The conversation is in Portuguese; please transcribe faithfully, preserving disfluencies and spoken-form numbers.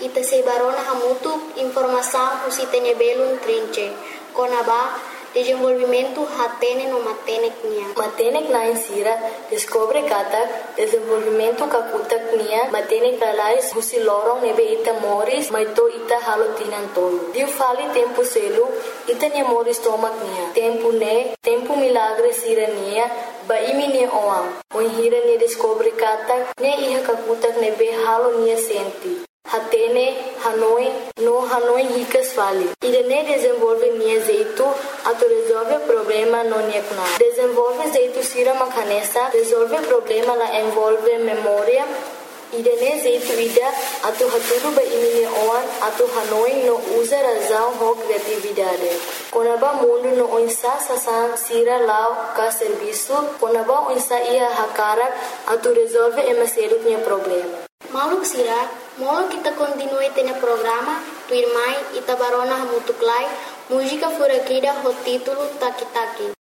ita se barona hamutu informação usitene belun trinche. Konaba desenvolvimento hatene no matenek nia. Matenek na insira descobre kata desenvolvimento kakutak nia matenek lalais husi lorong nebe ita moris maito ita halotinan tolo. Diu fali tempo selu ita nia moris tomak nia. Tempo ne tempo milagre sira nia ba imi nia oang. Mohira nia descobre kata ne iha kakutak nebe halo nia senti. Hatene, Hanoi, no Hanoi ricas fali. Irene desenvolve nia zeito, ato resolve problema no niekna. Desenvolve zeito sira makanesa, resolve problema la envolve memória. Irene zeito ida, ato haturu ba imine oan, ato Hanoi no usa razão ho criatividade. Konaba mundo no onsa sasan sira lao ka serviço, konaba onsa ia hakarak, ato resolve emaselu nia problema. Maluk sira, molo kita continue tene programa, tu irmãe Itabarona Hamutuklai, música furakida ho título Taki Taki.